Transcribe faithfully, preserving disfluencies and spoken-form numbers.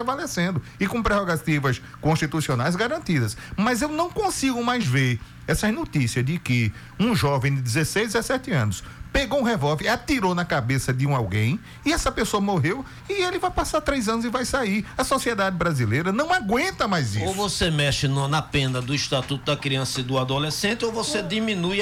prevalecendo e com prerrogativas constitucionais garantidas. Mas eu não consigo mais ver essas notícias de que um jovem de dezesseis, dezessete anos pegou um revólver, atirou na cabeça de um alguém e essa pessoa morreu e ele vai passar três anos e vai sair. A sociedade brasileira não aguenta mais isso. Ou você mexe no, na pena do Estatuto da Criança e do Adolescente ou você diminui